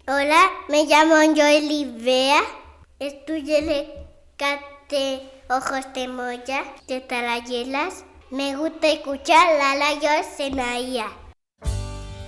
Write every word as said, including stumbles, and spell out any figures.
Hola, me llamo Joely Bea. Estudio en el C A T de Ojos de Moya de Talayelas. Me gusta escuchar la Layo Senaía.